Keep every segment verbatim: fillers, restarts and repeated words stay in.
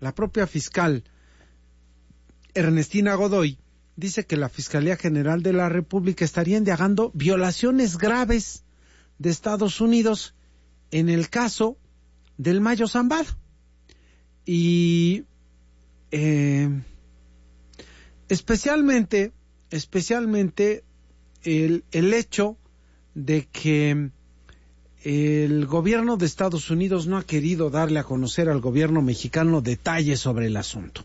la propia fiscal Ernestina Godoy dice que la Fiscalía General de la República estaría indagando violaciones graves de Estados Unidos en el caso del Mayo Zambada. Y eh, especialmente, especialmente el, el hecho de que el gobierno de Estados Unidos no ha querido darle a conocer al gobierno mexicano detalles sobre el asunto.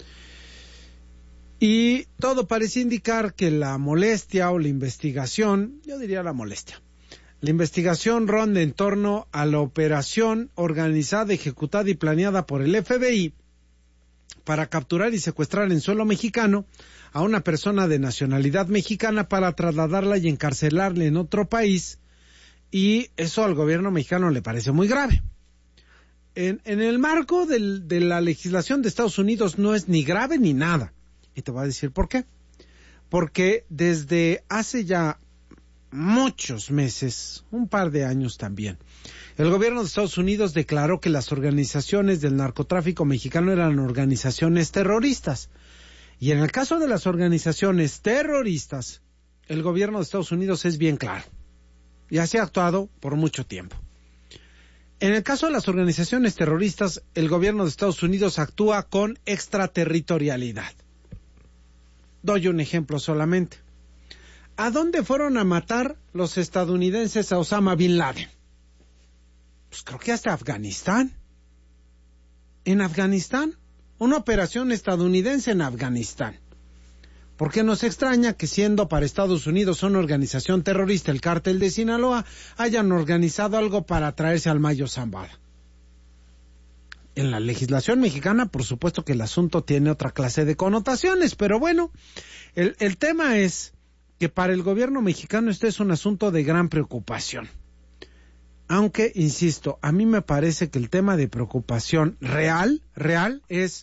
Y todo parece indicar que la molestia o la investigación, yo diría la molestia, la investigación ronda en torno a la operación organizada, ejecutada y planeada por el F B I para capturar y secuestrar en suelo mexicano a una persona de nacionalidad mexicana para trasladarla y encarcelarla en otro país, y eso al gobierno mexicano le parece muy grave. En, en el marco del, de la legislación de Estados Unidos no es ni grave ni nada. Y te voy a decir por qué. Porque desde hace ya muchos meses, un par de años también, el gobierno de Estados Unidos declaró que las organizaciones del narcotráfico mexicano eran organizaciones terroristas. Y en el caso de las organizaciones terroristas, el gobierno de Estados Unidos es bien claro. Y así ha actuado por mucho tiempo. En el caso de las organizaciones terroristas, el gobierno de Estados Unidos actúa con extraterritorialidad. Doy un ejemplo solamente. ¿A dónde fueron a matar los estadounidenses a Osama Bin Laden? Pues creo que hasta Afganistán. En Afganistán, una operación estadounidense en Afganistán. ¿Por qué nos extraña que, siendo para Estados Unidos una organización terrorista, el cártel de Sinaloa, hayan organizado algo para traerse al Mayo Zambada? En la legislación mexicana, por supuesto que el asunto tiene otra clase de connotaciones, pero bueno, el, el tema es que para el gobierno mexicano este es un asunto de gran preocupación. Aunque, insisto, a mí me parece que el tema de preocupación real, real, es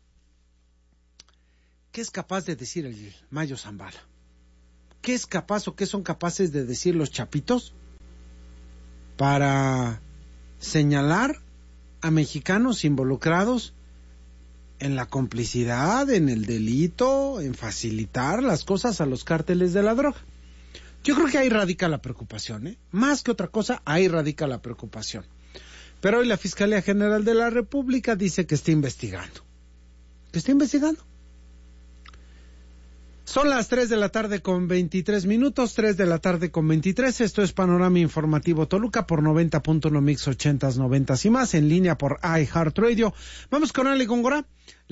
¿qué es capaz de decir el Mayo Zambada? ¿Qué es capaz o qué son capaces de decir los chapitos para señalar a mexicanos involucrados en la complicidad, en el delito, en facilitar las cosas a los cárteles de la droga? Yo creo que ahí radica la preocupación, ¿eh? Más que otra cosa, ahí radica la preocupación. Pero hoy la Fiscalía General de la República dice que está investigando. ¿Que está investigando? Son las tres de la tarde con veintitrés minutos, tres de la tarde con veintitrés. Esto es Panorama Informativo Toluca por noventa punto uno Mix ochentas, noventas y más, en línea por iHeartRadio. Vamos con Ale Góngora.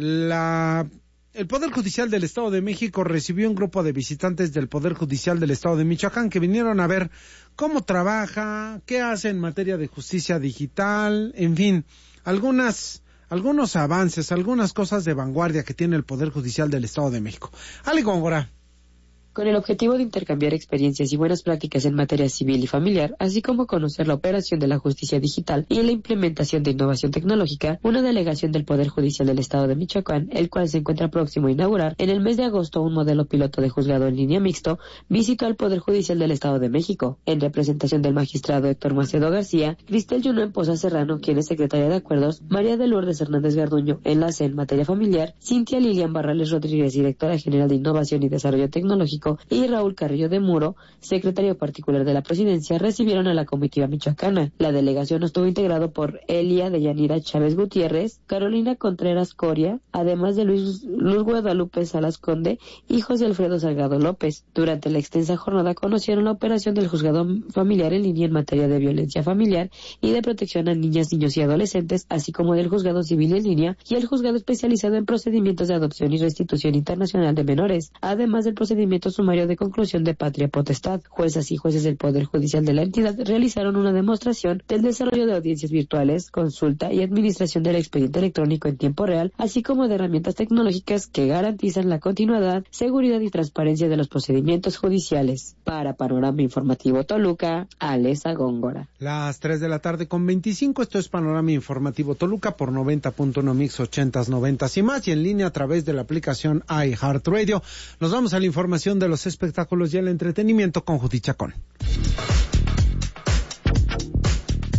La... El Poder Judicial del Estado de México recibió un grupo de visitantes del Poder Judicial del Estado de Michoacán que vinieron a ver cómo trabaja, qué hace en materia de justicia digital, en fin, algunas... algunos avances, algunas cosas de vanguardia que tiene el Poder Judicial del Estado de México. Ale Góngora. Con el objetivo de intercambiar experiencias y buenas prácticas en materia civil y familiar, así como conocer la operación de la justicia digital y la implementación de innovación tecnológica, una delegación del Poder Judicial del Estado de Michoacán, el cual se encuentra próximo a inaugurar en el mes de agosto un modelo piloto de juzgado en línea mixto, visitó al Poder Judicial del Estado de México, en representación del magistrado Héctor Macedo García, Cristel Yunuen Poza Serrano, quien es secretaria de Acuerdos, María de Lourdes Hernández Garduño, enlace en materia familiar, Cintia Lilian Barrales Rodríguez, directora general de Innovación y Desarrollo Tecnológico, y Raúl Carrillo de Muro, secretario particular de la Presidencia, recibieron a la comitiva michoacana. La delegación estuvo integrado por Elia de Yanira Chávez Gutiérrez, Carolina Contreras Coria, además de Luis, Luz Guadalupe Salas Conde y José Alfredo Salgado López. Durante la extensa jornada conocieron la operación del juzgado familiar en línea en materia de violencia familiar y de protección a niñas, niños y adolescentes, así como del juzgado civil en línea y el juzgado especializado en procedimientos de adopción y restitución internacional de menores, además del procedimiento sumario de conclusión de patria potestad. Juezas y jueces del Poder Judicial de la entidad realizaron una demostración del desarrollo de audiencias virtuales, consulta y administración del expediente electrónico en tiempo real, así como de herramientas tecnológicas que garantizan la continuidad, seguridad y transparencia de los procedimientos judiciales. Para Panorama Informativo Toluca, Alesa Góngora. Las tres de la tarde con veinticinco, esto es Panorama Informativo Toluca por noventa punto uno Mix ochentas, noventas y más, y en línea a través de la aplicación iHeartRadio. Nos vamos a la información de los espectáculos y el entretenimiento con Judith Chacón.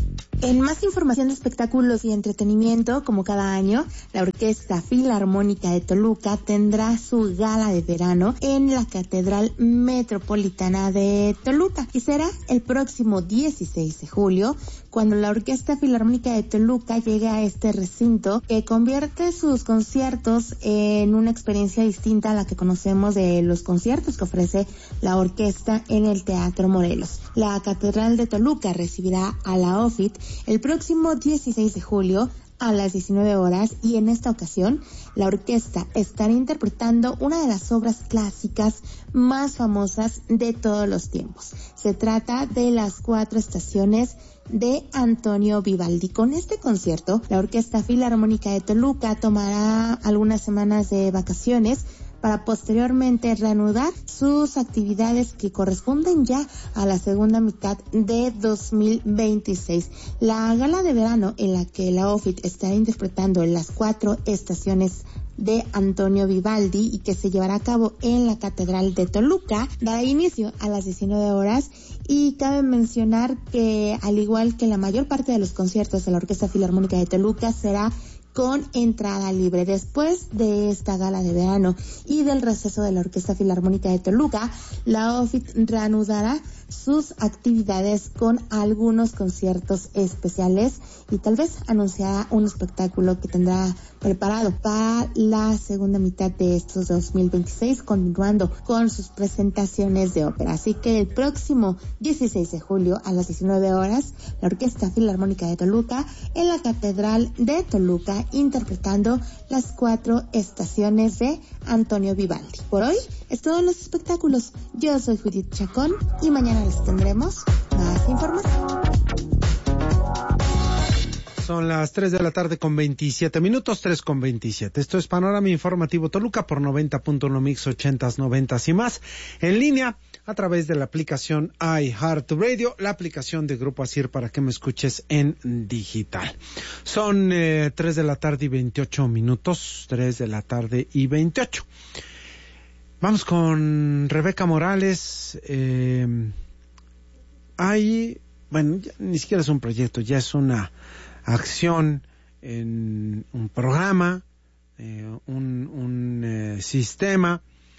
En más información de espectáculos y entretenimiento, como cada año, la Orquesta Filarmónica de Toluca tendrá su gala de verano en la Catedral Metropolitana de Toluca y será el próximo dieciséis de julio cuando la Orquesta Filarmónica de Toluca llegue a este recinto que convierte sus conciertos en una experiencia distinta a la que conocemos de los conciertos que ofrece la orquesta en el Teatro Morelos. La Catedral de Toluca recibirá a la O F I T el próximo dieciséis de julio a las diecinueve horas y en esta ocasión la orquesta estará interpretando una de las obras clásicas más famosas de todos los tiempos. Se trata de Las Cuatro Estaciones de Antonio Vivaldi. Con este concierto, la Orquesta Filarmónica de Toluca tomará algunas semanas de vacaciones para posteriormente reanudar sus actividades que corresponden ya a la segunda mitad de dos mil veintiséis. La gala de verano en la que la O F I T estará interpretando Las Cuatro Estaciones de Antonio Vivaldi y que se llevará a cabo en la Catedral de Toluca dará inicio a las diecinueve horas y cabe mencionar que al igual que la mayor parte de los conciertos de la Orquesta Filarmónica de Toluca será con entrada libre. Después de esta gala de verano y del receso de la Orquesta Filarmónica de Toluca, la O F I T reanudará sus actividades con algunos conciertos especiales y tal vez anunciará un espectáculo que tendrá preparado para la segunda mitad de estos dos mil veintiséis, continuando con sus presentaciones de ópera. Así que el próximo dieciséis de julio a las diecinueve horas, la Orquesta Filarmónica de Toluca en la Catedral de Toluca interpretando Las Cuatro Estaciones de Antonio Vivaldi. Por hoy es todo en los espectáculos. Yo soy Judith Chacón y mañana les tendremos más información. Son las tres de la tarde con veintisiete minutos, tres con veintisiete. Esto es Panorama Informativo Toluca por noventa punto uno Mix, ochentas, noventas y más. En línea, a través de la aplicación iHeartRadio, la aplicación de Grupo Asir para que me escuches en digital. Son eh, tres de la tarde y veintiocho minutos, tres de la tarde y veintiocho. Vamos con Rebeca Morales. Eh, hay, bueno, ya, ni siquiera es un proyecto, ya es una acción en un programa, eh, un, un eh, sistema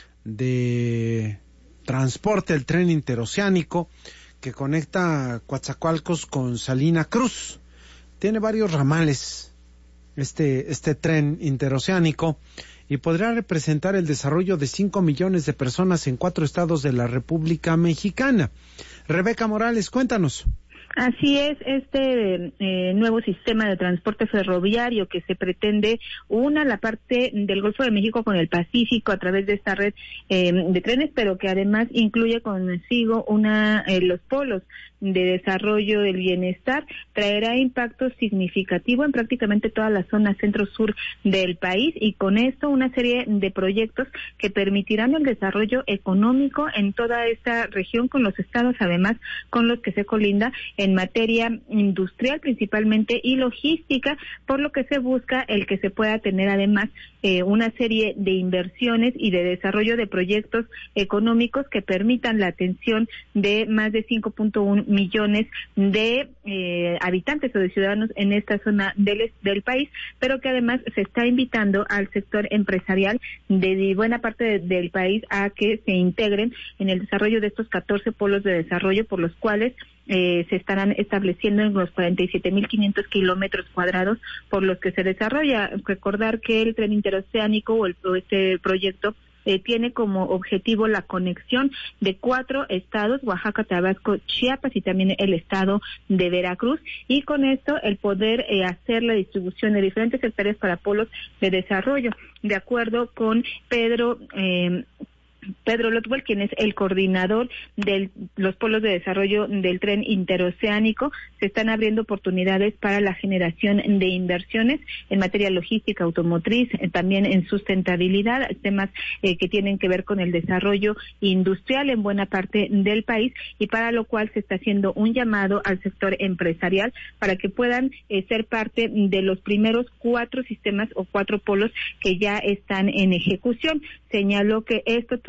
de transporte, el tren interoceánico que conecta Coatzacoalcos con Salina Cruz. Tiene varios ramales este, este tren interoceánico y podrá representar el desarrollo de cinco millones de personas en cuatro estados de la República Mexicana. Rebeca Morales, cuéntanos. Así es, este eh, nuevo sistema de transporte ferroviario que se pretende una la parte del Golfo de México con el Pacífico a través de esta red eh, de trenes, pero que además incluye consigo una eh, los polos de desarrollo del bienestar, traerá impacto significativo en prácticamente toda la zona centro-sur del país y con esto una serie de proyectos que permitirán el desarrollo económico en toda esta región con los estados, además con los que se colinda en materia industrial principalmente y logística, por lo que se busca el que se pueda tener además eh, una serie de inversiones y de desarrollo de proyectos económicos que permitan la atención de más de cinco punto uno millones de eh, habitantes o de ciudadanos en esta zona del, del país, pero que además se está invitando al sector empresarial de buena parte de, del país a que se integren en el desarrollo de estos catorce polos de desarrollo por los cuales Eh, se estarán estableciendo en los cuarenta y siete mil quinientos kilómetros cuadrados por los que se desarrolla. Recordar que el tren interoceánico o, el, o este proyecto eh, tiene como objetivo la conexión de cuatro estados, Oaxaca, Tabasco, Chiapas y también el estado de Veracruz, y con esto el poder eh, hacer la distribución de diferentes hectáreas para polos de desarrollo. De acuerdo con Pedro eh, Pedro Lotwell, quien es el coordinador de los polos de desarrollo del tren interoceánico, se están abriendo oportunidades para la generación de inversiones en materia logística, automotriz, eh, también en sustentabilidad, temas eh, que tienen que ver con el desarrollo industrial en buena parte del país, y para lo cual se está haciendo un llamado al sector empresarial para que puedan eh, ser parte de los primeros cuatro sistemas o cuatro polos que ya están en ejecución. Señaló que esto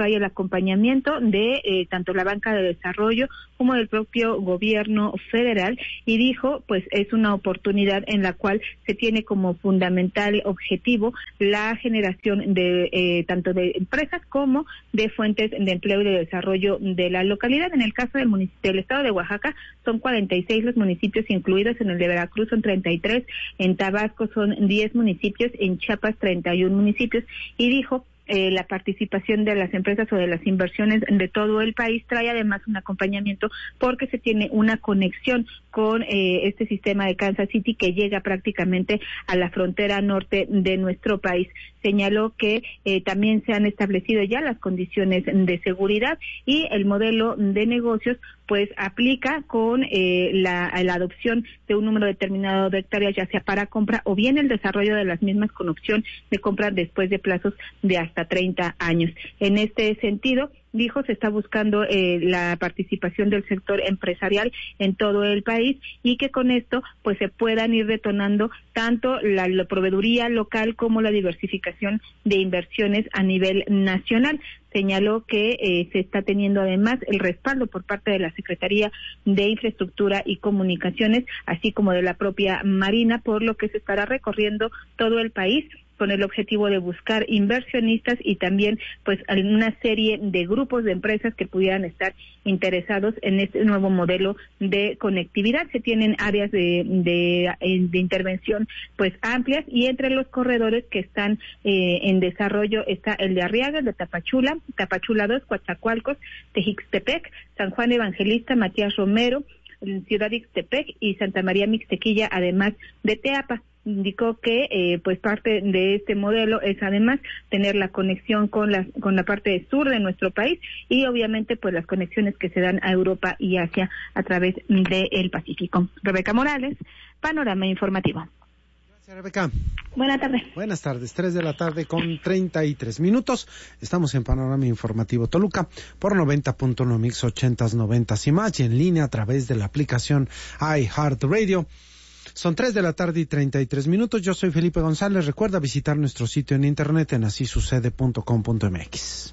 hay el acompañamiento de eh, tanto la banca de desarrollo como del propio gobierno federal, y dijo, pues es una oportunidad en la cual se tiene como fundamental objetivo la generación de eh, tanto de empresas como de fuentes de empleo y de desarrollo de la localidad. En el caso del municipio del estado de Oaxaca son cuarenta y seis los municipios incluidos, en el de Veracruz son treinta y tres, en Tabasco son diez municipios, en Chiapas treinta y uno municipios, y dijo Eh, la participación de las empresas o de las inversiones de todo el país trae además un acompañamiento porque se tiene una conexión con eh, este sistema de Kansas City que llega prácticamente a la frontera norte de nuestro país. Señaló que eh, también se han establecido ya las condiciones de seguridad y el modelo de negocios pues aplica con eh, la, la adopción de un número determinado de hectáreas, ya sea para compra o bien el desarrollo de las mismas con opción de compra después de plazos de hasta treinta años. En este sentido, dijo, se está buscando eh, la participación del sector empresarial en todo el país y que con esto pues se puedan ir detonando tanto la, la proveeduría local como la diversificación de inversiones a nivel nacional. Señaló que eh, se está teniendo además el respaldo por parte de la Secretaría de Infraestructura y Comunicaciones, así como de la propia Marina, por lo que se estará recorriendo todo el país con el objetivo de buscar inversionistas y también pues una serie de grupos de empresas que pudieran estar interesados en este nuevo modelo de conectividad. Se tienen áreas de, de, de intervención pues amplias, y entre los corredores que están eh, en desarrollo está el de Arriaga, el de Tapachula, Tapachula dos, Coatzacoalcos, Tejixtepec, San Juan Evangelista, Matías Romero, Ciudad Ixtepec y Santa María Mixtequilla, además de Teapa. Indicó que eh, pues parte de este modelo es además tener la conexión con la con la parte sur de nuestro país y obviamente pues las conexiones que se dan a Europa y Asia a través del Pacífico. Rebeca Morales, Panorama Informativo. Gracias, Rebeca. Buenas tardes. Buenas tardes, tres de la tarde con treinta y tres minutos. Estamos en Panorama Informativo Toluca por noventa punto uno Mix ochentas, noventas y más, y en línea a través de la aplicación iHeartRadio. Son tres de la tarde y treinta y tres minutos. Yo soy Felipe González. Recuerda visitar nuestro sitio en internet en así sucede punto com punto mx.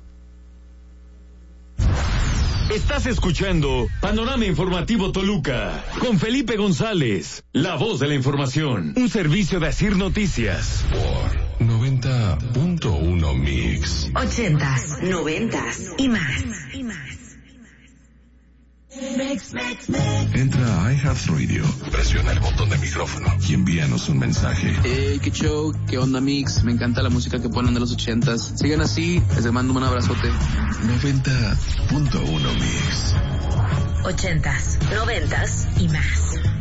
Estás escuchando Panorama Informativo Toluca con Felipe González, la voz de la información. Un servicio de Asir Noticias. Por noventa punto uno Mix. Ochentas, noventas y más. Y más. Mix, mix, mix. Entra a iHeartRadio, presiona el botón de micrófono y envíanos un mensaje. Hey, qué show, qué onda Mix, me encanta la música que ponen de los ochentas. Sigan así, les mando un abrazote. noventa punto uno Mix. Ochentas, noventas y más.